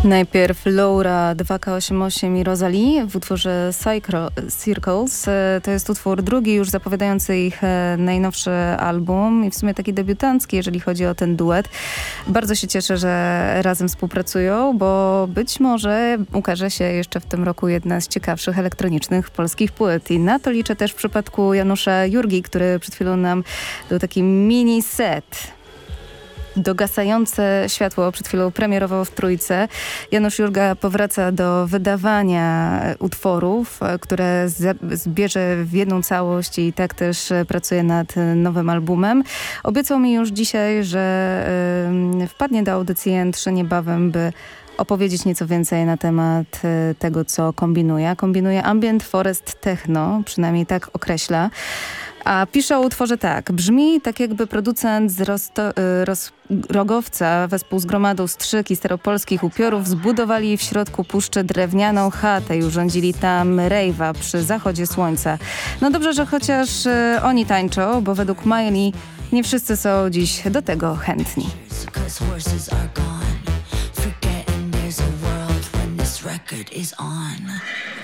Najpierw Laura 2K88 i Rosalie w utworze Circles. To jest utwór drugi, już zapowiadający ich najnowszy album i w sumie taki debiutancki, jeżeli chodzi o ten duet. Bardzo się cieszę, że razem współpracują, bo być może ukaże się jeszcze w tym roku jedna z ciekawszych elektronicznych polskich płyt. I na to liczę też w przypadku Janusza Jurgi, który przed chwilą nam dał taki mini set. Dogasające światło przed chwilą premierował w Trójce. Janusz Jurga powraca do wydawania utworów, które zbierze w jedną całość i tak też pracuje nad nowym albumem. Obiecał mi już dzisiaj, że wpadnie do audycji N3 niebawem, by opowiedzieć nieco więcej na temat tego, co kombinuje. Kombinuje ambient, forest, techno, przynajmniej tak określa. A pisze o utworze tak. Brzmi tak, jakby producent z Rogowca wespół z gromadą strzyk i staropolskich upiorów zbudowali w środku puszczy drewnianą chatę i urządzili tam rejwa przy zachodzie słońca. No dobrze, że chociaż oni tańczą, bo według Miley nie wszyscy są dziś do tego chętni. Record is on.